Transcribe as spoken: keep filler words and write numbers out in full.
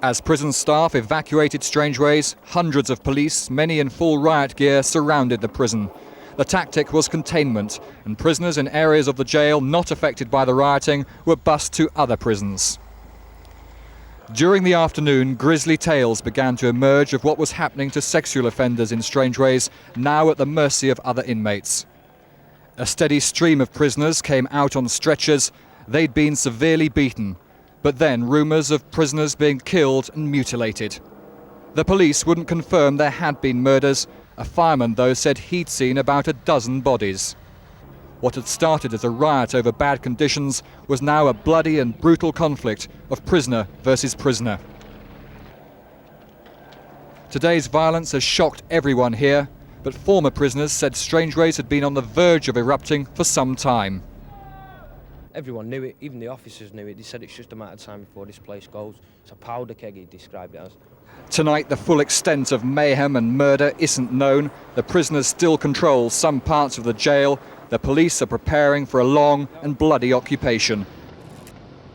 As prison staff evacuated Strangeways, hundreds of police, many in full riot gear, surrounded the prison. The tactic was containment, and prisoners in areas of the jail not affected by the rioting were bussed to other prisons. During the afternoon, grisly tales began to emerge of what was happening to sexual offenders in Strangeways, now at the mercy of other inmates. A steady stream of prisoners came out on stretchers. They'd been severely beaten, but then rumours of prisoners being killed and mutilated. The police wouldn't confirm there had been murders. A fireman, though, said he'd seen about a dozen bodies. What had started as a riot over bad conditions was now a bloody and brutal conflict of prisoner versus prisoner. Today's violence has shocked everyone here, but former prisoners said Strangeways had been on the verge of erupting for some time. Everyone knew it, even the officers knew it. They said it's just a matter of time before this place goes. It's a powder keg, he described it as. Tonight, the full extent of mayhem and murder isn't known. The prisoners still control some parts of the jail. The police are preparing for a long and bloody occupation.